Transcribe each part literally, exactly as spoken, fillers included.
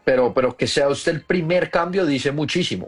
pero, pero que sea usted el primer cambio dice muchísimo.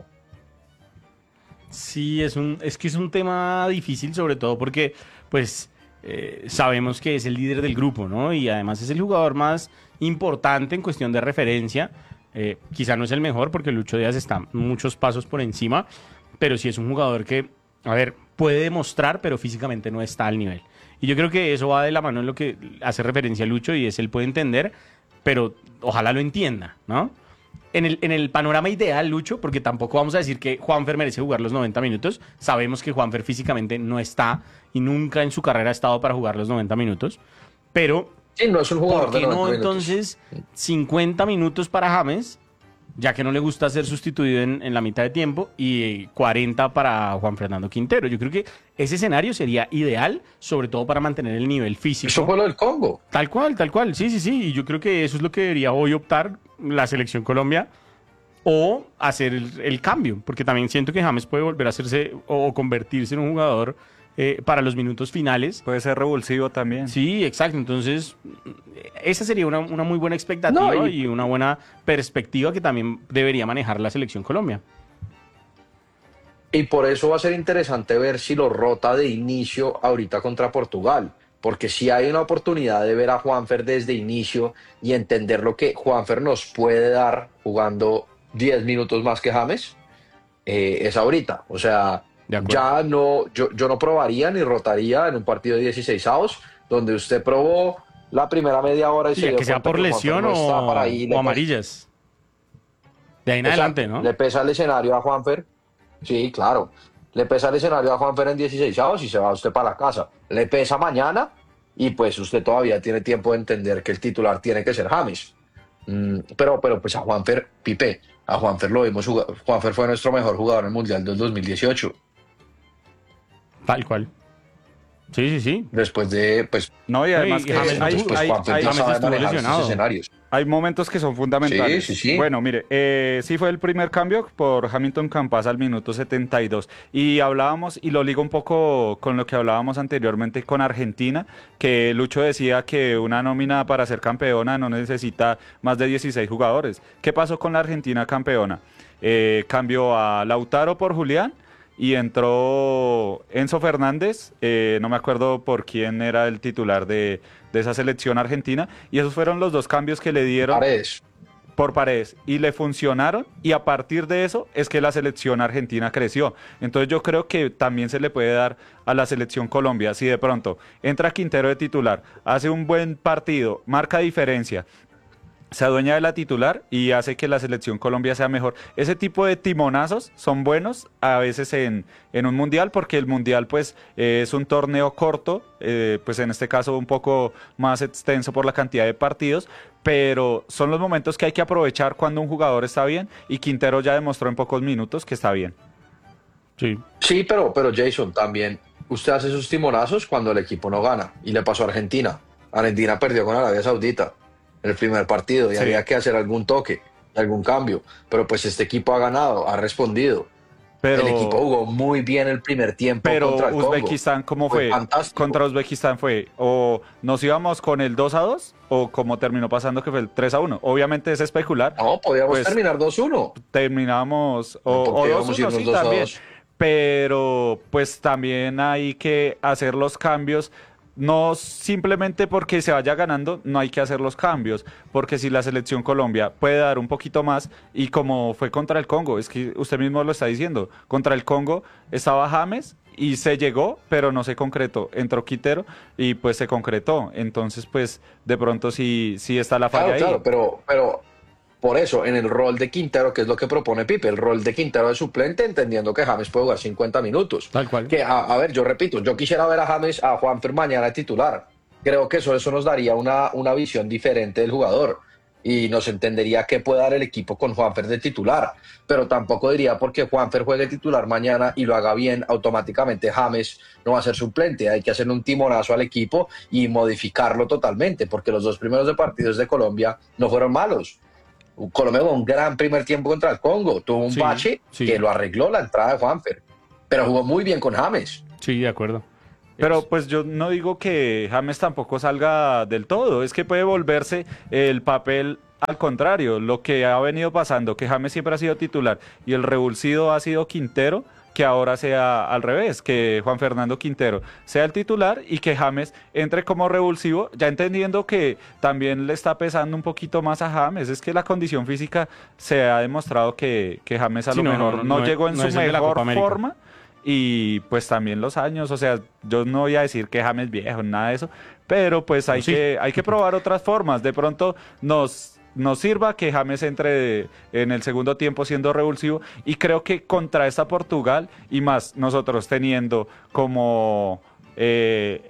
Sí, es un, es que es un tema difícil, sobre todo porque, pues, eh, sabemos que es el líder del grupo, ¿no? Y además es el jugador más importante en cuestión de referencia. Eh, quizá no es el mejor porque Lucho Díaz está muchos pasos por encima, pero sí es un jugador que, a ver, puede demostrar, pero físicamente no está al nivel. Y yo creo que eso va de la mano en lo que hace referencia a Lucho y es él puede entender, pero ojalá lo entienda, ¿no? En el, en el panorama ideal, Lucho, porque tampoco vamos a decir que Juanfer merece jugar los noventa minutos. Sabemos que Juanfer físicamente no está y nunca en su carrera ha estado para jugar los noventa minutos. Pero, Sí, no es un ¿por jugador de qué no noventa minutos. entonces cincuenta minutos para James, ya que no le gusta ser sustituido en, en la mitad de tiempo, y cuarenta para Juan Fernando Quintero? Yo creo que ese escenario sería ideal, sobre todo para mantener el nivel físico. Eso fue lo del Congo. Tal cual, tal cual. Sí, sí, sí. Y yo creo que eso es lo que debería hoy optar la selección Colombia o hacer el, el cambio, porque también siento que James puede volver a hacerse o convertirse en un jugador eh, para los minutos finales. Puede ser revulsivo también. Sí, exacto. Entonces, esa sería una, una muy buena expectativa No, y... y- y una buena perspectiva que también debería manejar la selección Colombia. Y por eso va a ser interesante ver si lo rota de inicio ahorita contra Portugal, porque si hay una oportunidad de ver a Juanfer desde inicio y entender lo que Juanfer nos puede dar jugando diez minutos más que James, eh, es ahorita. O sea, De acuerdo. ya no, yo, yo no probaría ni rotaría en un partido de dieciséis avos, donde usted probó la primera media hora y Sí, se dio que sea cuenta por que Juanfer lesión no está o, para ahí, o le amarillas. De ahí en pesa, adelante, ¿no? le pesa el escenario a Juanfer. Sí, claro. Le pesa el escenario a Juanfer en dieciséis avos y se va usted para la casa. Le pesa mañana y pues usted todavía tiene tiempo de entender que el titular tiene que ser James. Mm, pero, pero pues a Juanfer, Pipe, a Juanfer lo vimos jugar. Juanfer fue nuestro mejor jugador en el Mundial del dos mil dieciocho. Tal cual. Sí, sí, sí. Después de, pues, No, y No, además y que James no hay, tuvo- pues hay, Juanfer hay, ya James sabe estuvo manejar esos lesionado. escenarios. hay momentos que son fundamentales. Sí, sí, sí. Bueno, mire, eh, sí fue el primer cambio por Hamilton Campas al minuto setenta y dos. Y hablábamos, y lo ligo un poco con lo que hablábamos anteriormente con Argentina, que Lucho decía que una nómina para ser campeona no necesita más de dieciséis jugadores. ¿Qué pasó con la Argentina campeona? Eh, cambió a Lautaro por Julián y entró Enzo Fernández, eh, no me acuerdo por quién era el titular de, de esa selección argentina, y esos fueron los dos cambios que le dieron Paredes. por Paredes y le funcionaron, y a partir de eso es que la selección argentina creció. Entonces yo creo que también se le puede dar a la selección Colombia, si de pronto entra Quintero de titular, hace un buen partido, marca diferencia, se adueña de la titular y hace que la selección Colombia sea mejor. Ese tipo de timonazos son buenos a veces en, en un mundial, porque el mundial pues eh, es un torneo corto, eh, pues en este caso un poco más extenso por la cantidad de partidos, pero son los momentos que hay que aprovechar cuando un jugador está bien, y Quintero ya demostró en pocos minutos que está bien. Sí. Sí, pero, pero Jason, también usted hace sus timonazos cuando el equipo no gana. Y le pasó a Argentina. Argentina perdió con Arabia Saudita en el primer partido y Sí. había que hacer algún toque, algún cambio. Pero pues este equipo ha ganado, ha respondido. Pero, El equipo jugó muy bien el primer tiempo pero contra el Congo. Uzbekistán, ¿cómo Fue fue? fantástico. Contra Uzbekistán fue, o nos íbamos con el dos a dos, o como terminó pasando que fue el tres a uno. Obviamente es especular, No, podíamos pues, terminar dos uno. terminamos o, No, ¿por o qué dos vamos a uno, irnos sí, dos a también, dos? pero pues también hay que hacer los cambios. No simplemente porque se vaya ganando, no hay que hacer los cambios, porque si la selección Colombia puede dar un poquito más, y como fue contra el Congo, es que usted mismo lo está diciendo, contra el Congo estaba James y se llegó, pero no se concretó, entró Quintero y pues se concretó, entonces pues de pronto sí, sí está la falla Claro, ahí. claro, pero, pero por eso, en el rol de Quintero, que es lo que propone Pipe, el rol de Quintero de suplente, entendiendo que James puede jugar cincuenta minutos. Tal cual. Que, a, a ver, yo repito, yo quisiera ver a James, a Juanfer mañana titular. Creo que eso, eso nos daría una, una visión diferente del jugador y nos entendería qué puede dar el equipo con Juanfer de titular. Pero tampoco diría porque Juanfer juegue titular mañana y lo haga bien, automáticamente James no va a ser suplente. Hay que hacerle un timonazo al equipo y modificarlo totalmente, porque los dos primeros de partidos de Colombia no fueron malos. Colombia jugó un gran primer tiempo contra el Congo. Tuvo un Sí, bache sí. que lo arregló la entrada de Juanfer. Pero jugó muy bien con James. Sí, de acuerdo. Pero pues yo no digo que James tampoco salga del todo, es que puede volverse el papel al contrario, lo que ha venido pasando, que James siempre ha sido titular y el revulsivo ha sido Quintero, que ahora sea al revés, que Juan Fernando Quintero sea el titular y que James entre como revulsivo, ya entendiendo que también le está pesando un poquito más a James. Es que la condición física se ha demostrado que, que James a Sí, lo no, mejor no, no, no llegó es- en no su es el de la mejor Copa América. forma. Y pues también los años, o sea, yo no voy a decir que James viejo, nada de eso, pero pues hay, sí. que, hay que probar otras formas. De pronto nos, nos sirva que James entre en el segundo tiempo siendo revulsivo, y creo que contra esta Portugal, y más nosotros teniendo como eh,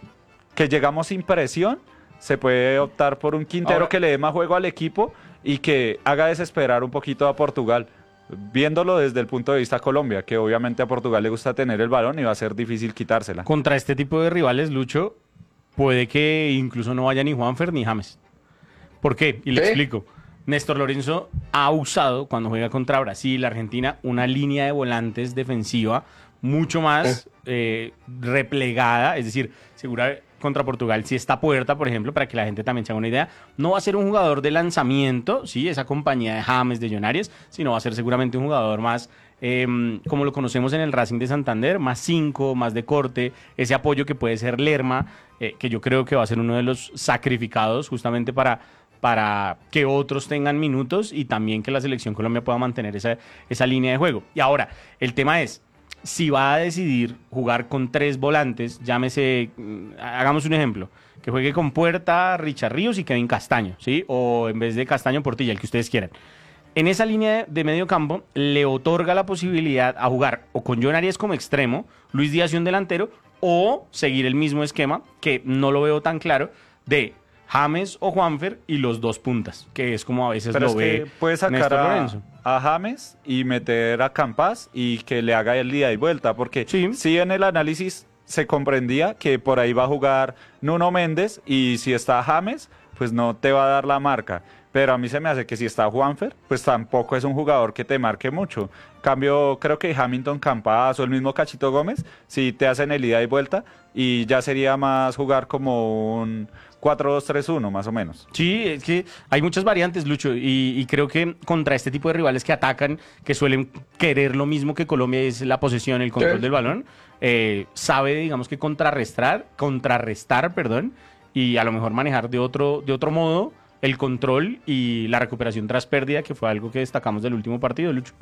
que llegamos sin presión, se puede optar por un Quintero Ahora- que le dé más juego al equipo y que haga desesperar un poquito a Portugal. Viéndolo desde el punto de vista Colombia, que obviamente a Portugal le gusta tener el balón y va a ser difícil quitársela. Contra este tipo de rivales, Lucho, puede que incluso no vaya ni Juanfer ni James. ¿Por qué? Y le ¿Sí? explico. Néstor Lorenzo ha usado, cuando juega contra Brasil, Argentina, una línea de volantes defensiva mucho más eh, replegada, es decir, segura contra Portugal, si esta puerta, por ejemplo, para que la gente también se haga una idea, no va a ser un jugador de lanzamiento, sí, esa compañía de James, de John Arias, sino va a ser seguramente un jugador más, eh, como lo conocemos en el Racing de Santander, más cinco, más de corte, ese apoyo que puede ser Lerma, eh, que yo creo que va a ser uno de los sacrificados justamente para, para que otros tengan minutos y también que la Selección Colombia pueda mantener esa, esa línea de juego. Y ahora, el tema es, si va a decidir jugar con tres volantes, llámese, mm, hagamos un ejemplo, que juegue con Puerta, Richard Ríos y Kevin Castaño, ¿sí? O en vez de Castaño, Portilla, el que ustedes quieran. En esa línea de, de medio campo le otorga la posibilidad a jugar o con John Arias como extremo, Luis Díaz y un delantero, o seguir el mismo esquema, que no lo veo tan claro, de James o Juanfer y los dos puntas, que es como a veces Pero lo es ve que puede sacar Néstor a, Lorenzo. a James y meter a Campas y que le haga el ida y vuelta, porque Sí. sí en el análisis se comprendía que por ahí va a jugar Nuno Méndez y si está James, pues no te va a dar la marca. Pero a mí se me hace que si está Juanfer, pues tampoco es un jugador que te marque mucho. Cambio, creo que Hamilton Campas o el mismo Cachito Gómez, si te hacen el ida y vuelta, y ya sería más jugar como un cuatro dos tres uno más o menos. Sí, es que hay muchas variantes, Lucho, y, y creo que contra este tipo de rivales que atacan, que suelen querer lo mismo que Colombia, es la posesión, el control Sí. del balón, eh, sabe, digamos que contrarrestar, contrarrestar, perdón, y a lo mejor manejar de otro, de otro modo el control y la recuperación tras pérdida, que fue algo que destacamos del último partido, Lucho.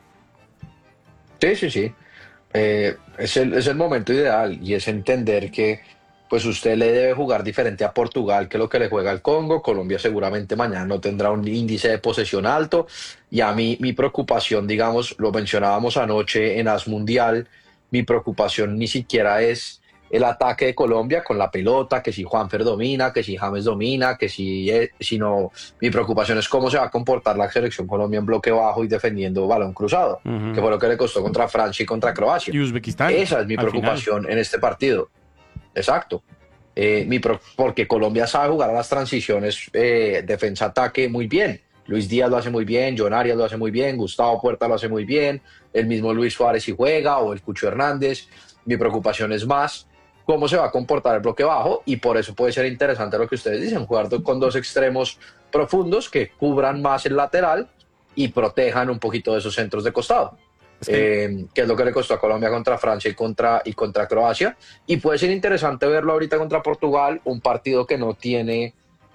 Sí, sí, sí. Eh, es el, es el momento ideal y es entender que pues usted le debe jugar diferente a Portugal que lo que le juega al Congo. Colombia seguramente mañana no tendrá un índice de posesión alto y a mí mi preocupación, digamos, lo mencionábamos anoche en As Mundial, mi preocupación ni siquiera es el ataque de Colombia con la pelota, que si Juanfer domina, que si James domina, que si, eh, sino mi preocupación es cómo se va a comportar la selección Colombia en bloque bajo y defendiendo balón cruzado, Ujú. que fue lo que le costó contra Francia y contra Croacia. Y Uzbekistán. Esa es mi al preocupación en este partido. Exacto. Eh, mi pro- porque Colombia sabe jugar a las transiciones eh, defensa-ataque muy bien. Luis Díaz lo hace muy bien, John Arias lo hace muy bien, Gustavo Puerta lo hace muy bien, el mismo Luis Suárez si juega o el Cucho Hernández. Mi preocupación es más cómo se va a comportar el bloque bajo y por eso puede ser interesante lo que ustedes dicen, jugar do- con dos extremos profundos que cubran más el lateral y protejan un poquito de esos centros de costado. Es que- Eh, que es lo que le costó a Colombia contra Francia y contra, y contra Croacia. Y puede ser interesante verlo ahorita contra Portugal, un partido que no tiene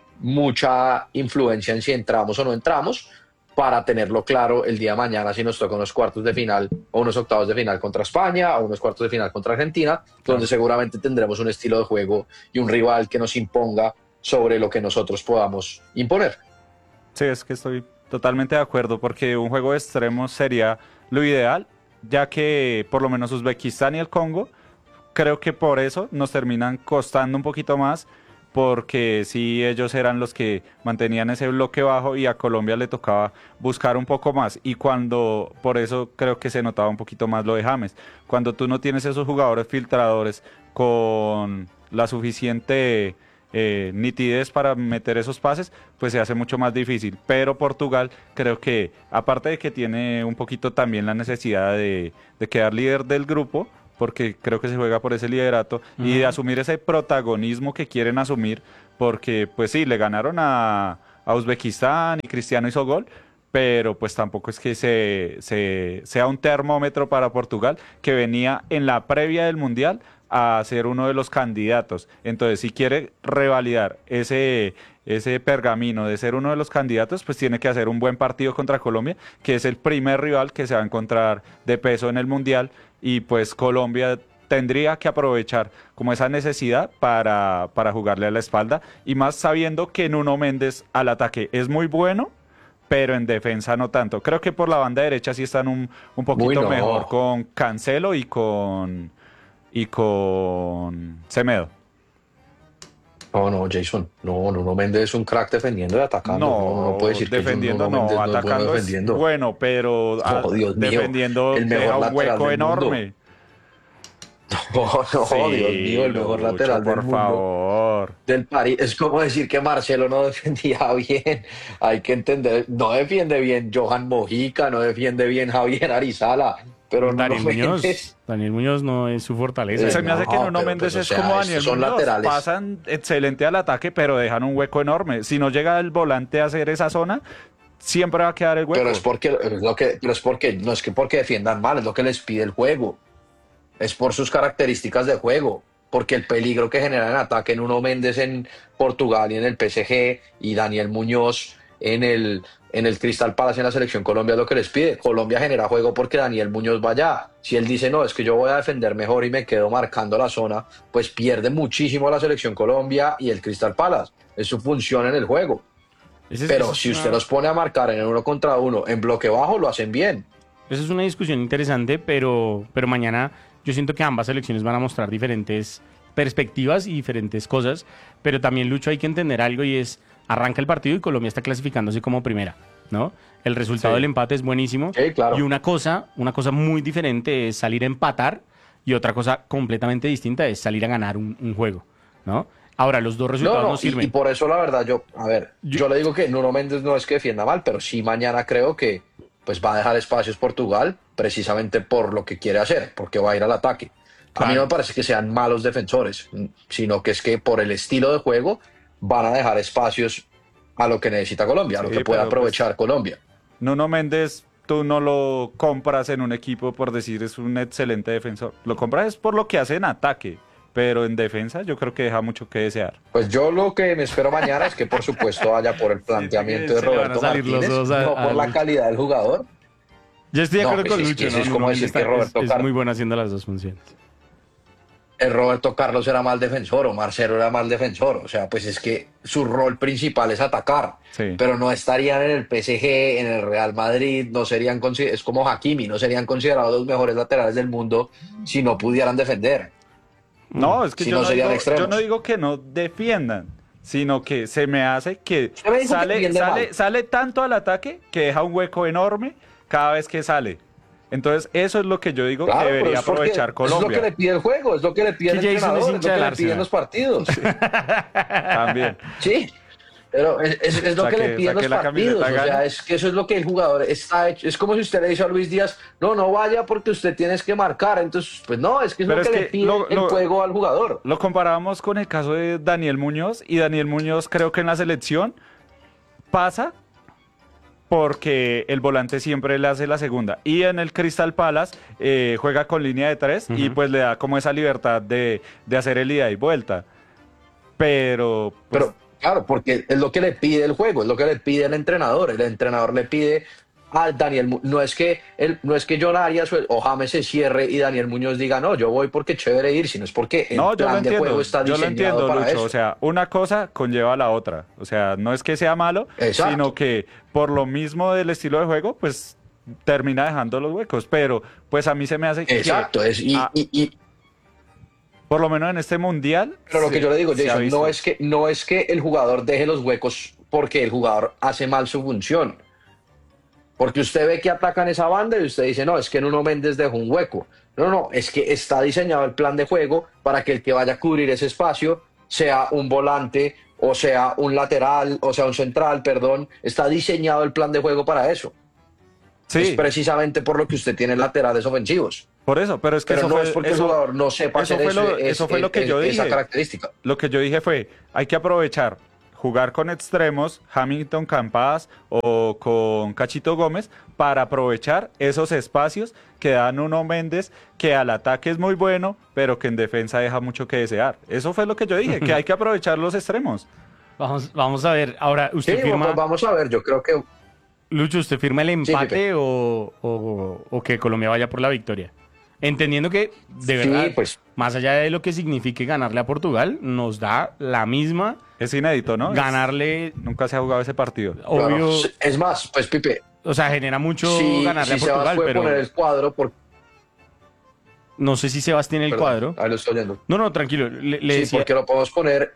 mucha influencia en si entramos o no entramos, para tenerlo claro el día de mañana si nos toca unos cuartos de final o unos octavos de final contra España o unos cuartos de final contra Argentina, donde seguramente tendremos un estilo de juego y un rival que nos imponga sobre lo que nosotros podamos imponer. Sí, es que estoy totalmente de acuerdo, porque un juego de extremos sería lo ideal, ya que por lo menos Uzbekistán y el Congo, creo que por eso nos terminan costando un poquito más, porque sí ellos eran los que mantenían ese bloque bajo y a Colombia le tocaba buscar un poco más, y cuando, por eso creo que se notaba un poquito más lo de James, cuando tú no tienes esos jugadores filtradores con la suficiente eh, nitidez para meter esos pases, pues se hace mucho más difícil. Pero Portugal creo que, aparte de que tiene un poquito también la necesidad de, de quedar líder del grupo, porque creo que se juega por ese liderato, y de asumir ese protagonismo que quieren asumir, porque pues sí, le ganaron a, a Uzbekistán y Cristiano hizo gol, pero pues tampoco es que se, se- sea un termómetro para Portugal, que venía en la previa del Mundial a ser uno de los candidatos. Entonces, si quiere revalidar ese, ese pergamino de ser uno de los candidatos, pues tiene que hacer un buen partido contra Colombia, que es el primer rival que se va a encontrar de peso en el Mundial, y pues Colombia tendría que aprovechar como esa necesidad para, para jugarle a la espalda, y más sabiendo que Nuno Méndez al ataque es muy bueno, pero en defensa no tanto. Creo que por la banda derecha sí están un, un Uy, poquito no. mejor con Cancelo y con y con Semedo. No, no, Jason. No, Nuno Méndez es un crack defendiendo y atacando. No, no, no puede decir defendiendo que Nuno no, Méndez no es bueno atacando es defendiendo. bueno, pero ah, Oh, Dios mío, defendiendo el mejor deja un lateral hueco del mundo. enorme. No, no, Sí, Dios mío, el mejor Lucho, lateral del por mundo. favor. Del París. Es como decir que Marcelo no defendía bien. Hay que entender, no defiende bien Johan Mojica, no defiende bien Javier Arizala, pero Nuno Daniel Muñoz, Méndez. Daniel Muñoz no es su fortaleza. Eh, Se me hace que no, Nuno pero, Méndez pues, o es sea, como estos Daniel son Muñoz, laterales. pasan excelente al ataque, pero dejan un hueco enorme. Si no llega el volante a hacer esa zona, siempre va a quedar el hueco. Pero es porque, es lo que, pero es porque, no es que porque defiendan mal, es lo que les pide el juego. Es por sus características de juego. Porque el peligro que genera en ataque Nuno Méndez en Portugal y en el P S G y Daniel Muñoz en el, en el Crystal Palace en la selección Colombia es lo que les pide. Colombia genera juego porque Daniel Muñoz va allá. Si él dice, no, es que yo voy a defender mejor y me quedo marcando la zona, pues pierde muchísimo la selección Colombia y el Crystal Palace. Es su función en el juego. Ese es- Pero ese es si una- usted los pone a marcar en uno contra uno, en bloque bajo, lo hacen bien. Esa es una discusión interesante, pero, pero mañana yo siento que ambas selecciones van a mostrar diferentes perspectivas y diferentes cosas, pero también, Lucho, hay que entender algo y es, arranca el partido y Colombia está clasificándose como primera, ¿no? El resultado Sí. del empate es buenísimo. Sí, claro. Y una cosa, una cosa muy diferente es salir a empatar y otra cosa completamente distinta es salir a ganar un, un juego, ¿no? Ahora, los dos No, resultados no, no, y, sirven. y por eso la verdad yo, a ver, Yo- yo, le digo que Nuno Méndez no es que defienda mal, pero sí mañana creo que pues va a dejar espacios Portugal precisamente por lo que quiere hacer, porque va a ir al ataque. A mí Claro. no me parece que sean malos defensores, sino que es que por el estilo de juego van a dejar espacios a lo que necesita Colombia, a lo Sí, que puede pero, aprovechar Colombia. Nuno Méndez, tú no lo compras en un equipo por decir es un excelente defensor. Lo compras es por lo que hace en ataque, pero en defensa yo creo que deja mucho que desear. Pues yo lo que me espero mañana es que por supuesto vaya por el planteamiento de se le van a Roberto salir los Martínez, dos a- no por a la Lucho. calidad del jugador. Yo estoy de No, acuerdo pues con es Lucho, que eso ¿no? es Nuno como Méndez decir que está- Roberto es, es Carlos- muy bueno haciendo las dos funciones. El Roberto Carlos era mal defensor o Marcelo era mal defensor. O sea, pues es que su rol principal es atacar. Sí. Pero no estarían en el P S G, en el Real Madrid, no serían consi- es como Hakimi, no serían considerados los mejores laterales del mundo si no pudieran defender. No, es que Si yo, no no serían digo, extremos. yo no digo que no defiendan, sino que se me hace que Usted me dijo que sale, defiende sale, mal. sale tanto al ataque que deja un hueco enorme cada vez que sale. Entonces, eso es lo que yo digo Claro, que pero debería es porque aprovechar Es lo que Colombia. le pide el juego, es lo que le pide el Que Jason es entrenador, es hincha lo que del le piden Arsenal. los partidos. También. Sí, pero es, es- es lo que Saque- le piden saque los la partidos. camiseta, O sea, gane. es que eso es lo que el jugador está hecho. Es como si usted le dice a Luis Díaz, no, no vaya porque usted tiene que marcar. Entonces, pues no, es que es Pero lo que es le que pide lo- el lo- juego al jugador. Lo comparábamos con el caso de Daniel Muñoz, y Daniel Muñoz creo que en la selección pasa porque el volante siempre le hace la segunda. Y en el Crystal Palace eh, juega con línea de tres y Ujú. pues le da como esa libertad de, de hacer el ida y vuelta. Pero, pues, Pero claro, porque es lo que le pide el juego, es lo que le pide el entrenador. El entrenador le pide a Daniel Mu- no es que el, no es que John Arias o, o James se cierre y Daniel Muñoz diga, no, yo voy porque chévere ir, sino es porque el no, yo lo plan de entiendo, juego está yo lo diseñado entiendo, para Lucho. eso. O sea, una cosa conlleva a la otra. O sea, no es que sea malo, Exacto. sino que por lo mismo del estilo de juego, pues termina dejando los huecos. Pero, pues a mí se me hace que Exacto, es, y, ah, y- y- por lo menos en este mundial. pero lo se- que yo le digo, se ha Jason, visto. no es que no es que el jugador deje los huecos porque el jugador hace mal su función. Porque usted ve que atacan esa banda y usted dice, no, es que Nuno Méndez dejó un hueco. No, no, es que está diseñado el plan de juego para que el que vaya a cubrir ese espacio sea un volante o sea un lateral o sea un central, perdón. Está diseñado el plan de juego para eso. Es Sí, precisamente por lo que usted tiene laterales ofensivos. por eso, pero es que Pero eso no fue, es porque eso- el jugador no sepa eso hacer fue lo- ese- eso fue ese- lo que yo esa dije. característica. Lo que yo dije fue, hay que aprovechar jugar con extremos, Hamilton Campas o con Cachito Gómez, para aprovechar esos espacios que da Nuno Méndez, que al ataque es muy bueno, pero que en defensa deja mucho que desear. Eso fue lo que yo dije, que hay que aprovechar los extremos. Vamos, vamos a ver. Ahora, ¿usted Sí, firma, pues vamos a ver, yo creo que Lucho, usted firma el Sí, empate Pipe. o, o- o que Colombia vaya por la victoria? Entendiendo que, de Sí, verdad, pues. más allá de lo que signifique ganarle a Portugal, nos da la misma Es inédito, ¿no? Es- ganarle, nunca se ha jugado ese partido. obvio, claro, es más, pues Pipe, o sea, genera mucho si, ganarle si a Portugal, Sebas puede pero poner el cuadro, por, no sé si Sebas tiene el perdón, cuadro. ahí lo estoy oyendo. No, no, tranquilo, le, le Sí, decía, porque lo podemos poner.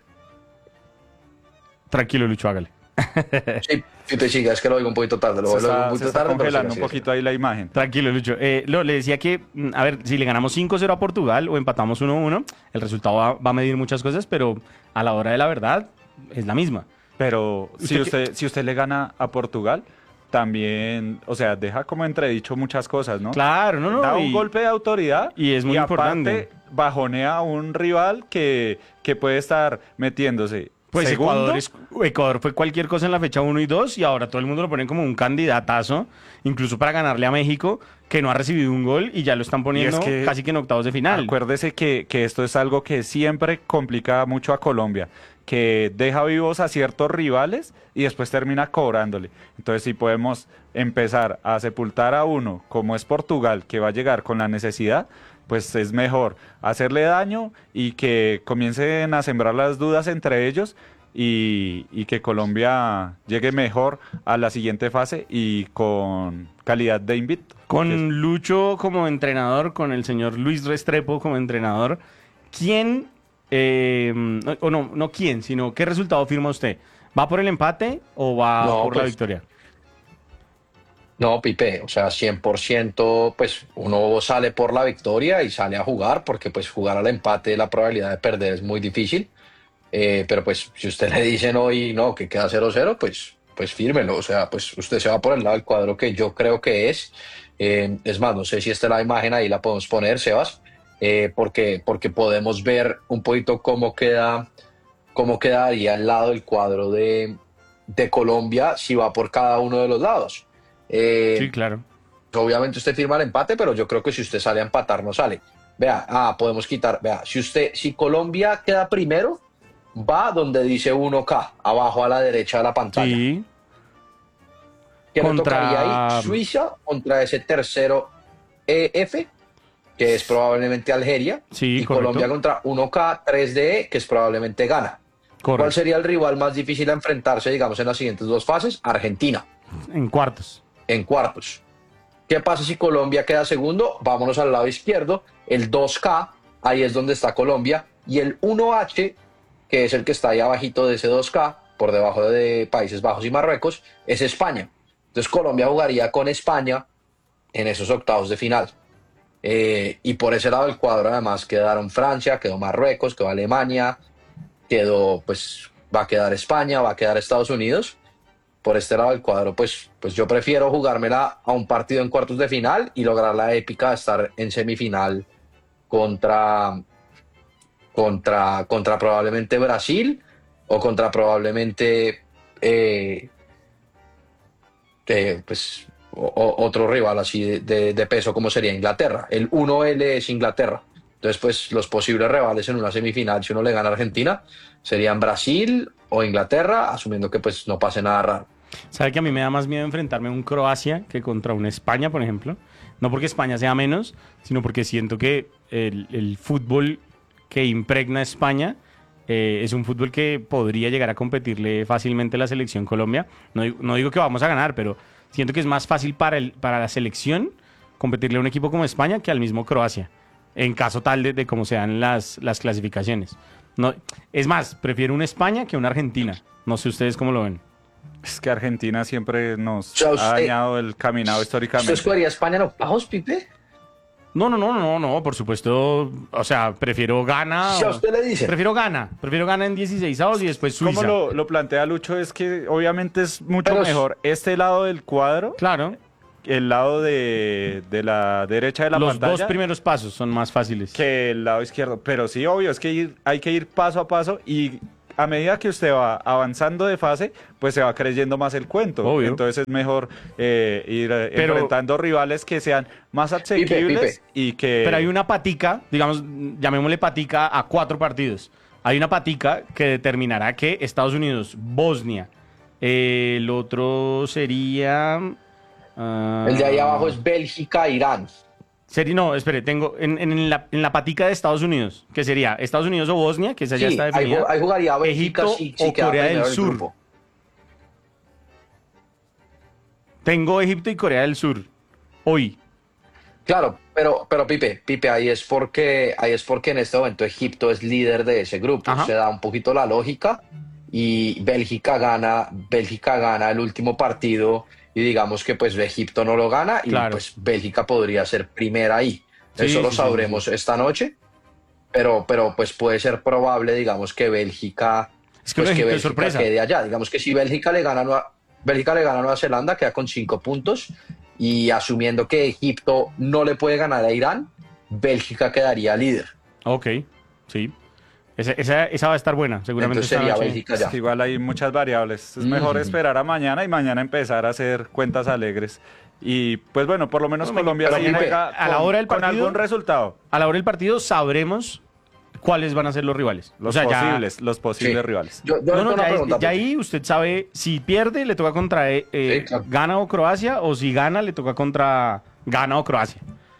tranquilo, Lucho, hágale. Sí, Pipe, siga, es que lo oigo un poquito tarde. Lo Se oigo un está, se poquito está tarde, pero congelando siga, un siga, poquito ahí la imagen. Tranquilo, Lucho. Eh, lo, le decía que, mm, a ver, si le ganamos cinco cero a Portugal o empatamos uno uno, el resultado va, va a medir muchas cosas, pero a la hora de la verdad es la misma. Pero si ¿Usted usted, si usted le gana a Portugal, también, o sea, deja como entredicho muchas cosas, ¿no? Claro, no, no. Da y- un golpe de autoridad y es muy aparte importante. bajonea a un rival que, que puede estar metiéndose. Pues segundo, Ecuador, es- Ecuador fue cualquier cosa en la fecha uno y dos y ahora todo el mundo lo pone como un candidatazo, incluso para ganarle a México, que no ha recibido un gol y ya lo están poniendo que- casi que en octavos de final. Acuérdese que, que esto es algo que siempre complica mucho a Colombia, que deja vivos a ciertos rivales y después termina cobrándole. Entonces, si podemos empezar a sepultar a uno, como es Portugal, que va a llegar con la necesidad, pues es mejor hacerle daño y que comiencen a sembrar las dudas entre ellos y, y que Colombia llegue mejor a la siguiente fase y con calidad de invicto. Con Lucho como entrenador, con el señor Luis Restrepo como entrenador, ¿quién, eh, no- o no, no quién, sino qué resultado firma usted? ¿Va por el empate o va No, por la pues, victoria? No, Pipe, o sea, cien por ciento, pues uno sale por la victoria y sale a jugar, porque pues jugar al empate, la probabilidad de perder es muy difícil. Eh, pero pues si usted le dicen hoy no, que queda cero cero, pues, pues fírmelo. O sea, pues usted se va por el lado del cuadro que yo creo que es. Eh, es más, no sé si esta es la imagen, ahí la podemos poner, Sebas, eh, porque, porque podemos ver un poquito cómo queda, cómo quedaría el lado del cuadro de, de Colombia si va por cada uno de los lados. Eh, Sí, claro. Obviamente usted firma el empate, pero yo creo que si usted sale a empatar, no sale. Vea, ah, podemos quitar, vea, si usted, si Colombia queda primero, va donde dice uno K, abajo a la derecha de la pantalla. Sí. Que le Contra- tocaría ahí Suiza contra ese tercero E F, que es probablemente Algeria, Sí, y correcto. Colombia contra uno K, tres D E, que es probablemente Ghana. ¿Cuál Correcto. sería el rival más difícil a enfrentarse, digamos, en las siguientes dos fases? Argentina, En cuartos. en cuartos. ¿Qué pasa si Colombia queda segundo? Vámonos al lado izquierdo, el dos K, ahí es donde está Colombia, y el uno H, que es el que está ahí abajito de ese dos K, por debajo de Países Bajos y Marruecos, es España. Entonces Colombia jugaría con España en esos octavos de final. Eh, y por ese lado del cuadro además quedaron Francia, quedó Marruecos, quedó Alemania, quedó, pues va a quedar España, va a quedar Estados Unidos. Por este lado del cuadro, pues, pues yo prefiero jugármela a un partido en cuartos de final y lograr la épica de estar en semifinal contra, contra, contra probablemente Brasil o contra probablemente eh, eh, pues, o- o- otro rival así de, de- de peso como sería Inglaterra. El uno L es Inglaterra. Entonces, pues los posibles rivales en una semifinal, si uno le gana a Argentina, serían Brasil o Inglaterra, asumiendo que pues no pase nada raro. ¿Sabe que a mí me da más miedo enfrentarme a un Croacia que contra un España, por ejemplo? No porque España sea menos, sino porque siento que el, el fútbol que impregna España eh, es un fútbol que podría llegar a competirle fácilmente a la selección Colombia. No, digo- no digo que vamos a ganar, pero siento que es más fácil para, el, para la selección competirle a un equipo como España que al mismo Croacia, en caso tal de, de cómo sean las, las clasificaciones. No, es más, prefiero una España que una Argentina. No sé ustedes cómo lo ven. Es que Argentina siempre nos O sea, ha usted- dañado el caminado ¿Usted históricamente. escogería España en octavos, Pipe? No, no, no, no, no, por supuesto. O sea, prefiero Ghana. Si a o- usted le dicen. Prefiero Ghana. Prefiero Ghana en dieciséis avos y después Suiza. Como lo, lo plantea Lucho, es que obviamente es mucho Pero- mejor este lado del cuadro, Claro. el lado de, de la derecha de la Los pantalla, dos primeros pasos son más fáciles. que el lado izquierdo. Pero sí, obvio, es que ir- hay que ir paso a paso y a medida que usted va avanzando de fase, pues se va creyendo más el cuento. Obvio. Entonces es mejor eh, ir eh, Pero- enfrentando rivales que sean más asequibles Pipe. y que... Pero hay una patica, digamos, llamémosle patica a cuatro partidos. Hay una patica que determinará que Estados Unidos, Bosnia, eh, el otro sería... ah, El de ahí abajo es Bélgica, Irán. seri- no, espere, tengo en, en la, en la patica de Estados Unidos, que sería Estados Unidos o Bosnia, que esa ya Sí, está ahí, definida. ju- ahí jugaría Bélgica Egipto si, si o queda Corea del primero el Sur. grupo. Tengo Egipto y Corea del Sur. Hoy. Claro, pero, pero Pipe, Pipe, ahí es porque, ahí es porque en este momento Egipto es líder de ese grupo. Ajá. Se da un poquito la lógica y Bélgica gana, Bélgica gana el último partido y digamos que pues Egipto no lo gana y Claro. pues Bélgica podría ser primera ahí. Sí, Eso lo sí, sí, sabremos esta noche, pero, pero pues puede ser probable, digamos que Bélgica, Es que pues, Egipto es Bélgica sorpresa. quede allá. Digamos que si Bélgica le gana a Nueva, Bélgica le gana a Nueva Zelanda, queda con cinco puntos. Y asumiendo que Egipto no le puede ganar a Irán, Bélgica quedaría líder. Ok, sí. Esa, esa, esa va a estar buena, seguramente. Entonces esta sería noche. Bélgica Es ya. que igual hay muchas variables. Es mejor Ujú. esperar a mañana y mañana empezar a hacer cuentas alegres. Y pues bueno, por lo menos Bueno, Colombia pero sí Pipe, juega a la con- hora del con partido- algún resultado. A la hora del partido sabremos cuáles van a ser los rivales. Los o sea, ya- posibles, los posibles Sí. rivales. Yo, yo No, tengo no, una ya, pregunta. ya Pipe. ahí usted sabe si pierde le toca contra eh, eh, Sí, claro. Ghana o Croacia o si gana le toca contra Ghana o Croacia.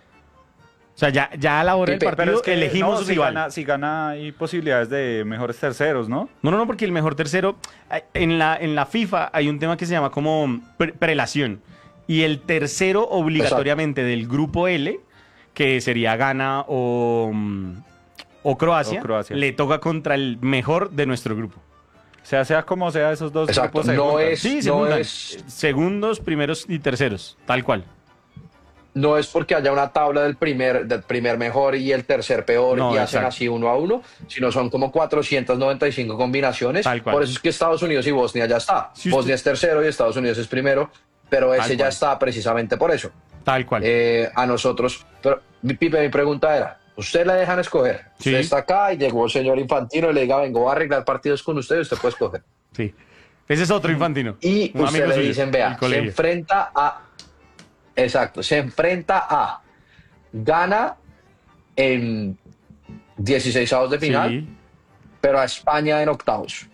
O sea, ya, ya a la hora Pipe, del Pero partido es que elegimos no, si rival. gana, si gana hay posibilidades de mejores terceros, ¿no? No, no, no, porque el mejor tercero, eh, en la, en la FIFA hay un tema que se llama como pre- prelación. Y el tercero obligatoriamente del grupo L, que sería Ghana o, mm, o, Croacia, O Croacia. le toca contra el mejor de nuestro grupo. O sea, sea como sea, esos dos Exacto, grupos se no juntan. es- Sí, se no juntan. es- Segundos, primeros y terceros, tal cual. No es porque haya una tabla del primer, del primer mejor y el tercer peor No, y hacen exacto. así uno a uno, sino son como cuatrocientas noventa y cinco combinaciones. Tal cual. Por eso es que Estados Unidos y Bosnia ya está. Si usted- Bosnia es tercero y Estados Unidos es primero, pero ese Tal ya cual. está precisamente por eso. Tal cual. Eh, a nosotros, pero mi, Pipe, mi pregunta era, ¿usted le dejan escoger? Sí. Usted está acá y llegó el señor Infantino y le diga, vengo a arreglar partidos con usted y usted puede escoger. Sí. Ese es otro Infantino. Y un usted amigo le suyo dicen, del vea, se colegio. enfrenta a... Exacto, se enfrenta a... Gana en dieciséis de final, Sí. pero a España en octavos.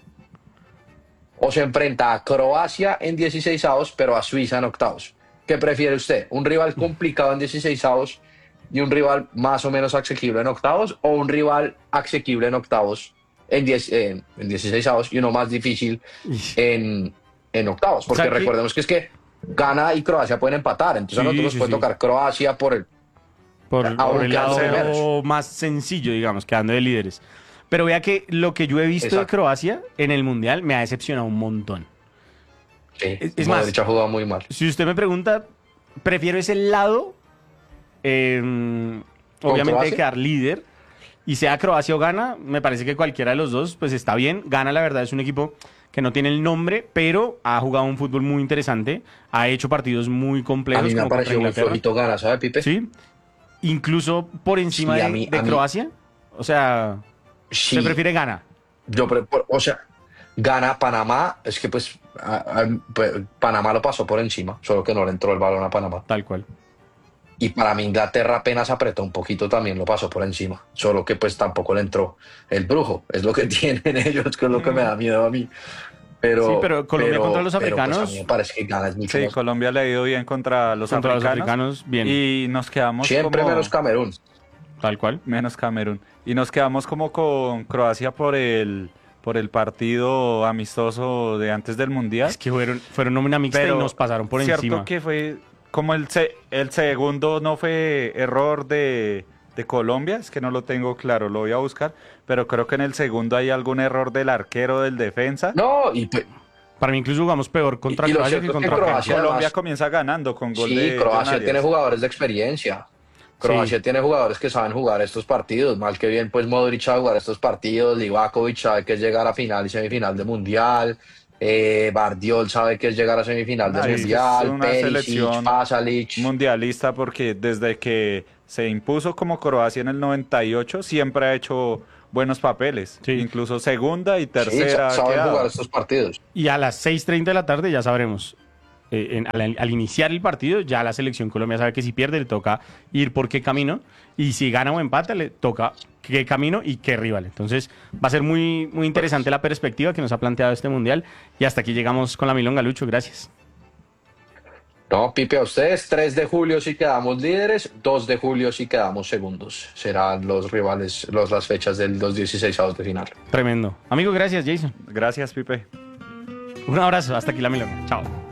O se enfrenta a Croacia en dieciséis pero a Suiza en octavos. ¿Qué prefiere usted? ¿Un rival complicado en dieciséis y un rival más o menos asequible en octavos? ¿O un rival asequible en octavos en, diez, en, en dieciséis y uno más difícil en, en octavos? Porque ¿Sabe qué? recordemos que es que Ghana y Croacia pueden empatar. Entonces a Sí, nosotros nos sí, puede sí. tocar Croacia por el... Por, Aún por el lado quedando primeros. más sencillo, digamos, quedando de líderes. Pero vea que lo que yo he visto de Exacto. Croacia en el Mundial me ha decepcionado un montón. Sí, Es- es más, Modric ha jugado muy mal. Si usted me pregunta, prefiero ese lado, eh, obviamente de Croacia? quedar líder, y sea Croacia o Ghana, me parece que cualquiera de los dos, pues está bien. Ghana, la verdad, es un equipo que no tiene el nombre, pero ha jugado un fútbol muy interesante, ha hecho partidos muy A complejos. mí me ha como contra parecido muy Inglaterra. flojito Ghana, ¿sabe, Pipe? Sí, incluso por encima Sí, a de, mí- de a mí- Croacia. O sea, Sí, se prefiere Ghana. yo, pre- por- o sea, Ghana, Panamá, es que pues, a- a- pues, Panamá lo pasó por encima, solo que no le entró el balón a Panamá. Tal cual. Y para mí Inglaterra apenas apretó un poquito, también lo pasó por encima, solo que pues tampoco le entró el brujo, es lo que tienen ellos, que es lo que me da miedo a mí. Pero, Sí, pero Colombia contra los pero, pues, africanos- a mí me parece que Ghana es mucho Sí, más- Colombia le ha ido bien contra los Contra los africanos. africanos, bien. Y nos quedamos Siempre como... menos Camerún. Tal cual. menos Camerún. Y nos quedamos como con Croacia por el por el partido amistoso de antes del Mundial. Es que fueron, fueron nómina mixta y nos pasaron por cierto encima. que fue como el, se- el segundo no fue error de, de Colombia, es que no lo tengo claro, lo voy a buscar, pero creo que en el segundo hay algún error del arquero del defensa. No, y pues, Para mí incluso jugamos peor contra Y- y lo Croacia que cierto es que contra Croacia- Argentina. Colombia además- comienza ganando con gol sí, de Croacia John Arias. tiene jugadores de experiencia. Croacia Sí. tiene jugadores que saben jugar estos partidos. Mal que bien, pues Modric sabe jugar estos partidos. Livakovic sabe que es llegar a final y semifinal de Mundial. Eh, Bardiol sabe que es llegar a semifinal de Ah, es que es Mundial. una Perisic, selección Pasalic. mundialista porque desde que se impuso como Croacia en el noventa y ocho siempre ha hecho buenos papeles. Sí. Incluso segunda y Sí, tercera. sa- saben quedado. jugar estos partidos. Y a las seis treinta de la tarde ya sabremos. eh, en- al, al iniciar el partido, ya la selección Colombia sabe que si pierde le toca ir por qué camino. Y si gana o empata, le toca qué camino y qué rival. Entonces va a ser muy, muy interesante la perspectiva que nos ha planteado este mundial. Y hasta aquí llegamos con la Milonga, Lucho. Gracias. No, Pipe, a ustedes, tres de julio si quedamos líderes, dos de julio si quedamos segundos. Serán los rivales, los, las fechas de los dieciséis de final. Tremendo. Amigo, gracias, Jason. Gracias, Pipe. Un abrazo. Hasta aquí la Milonga. Chao.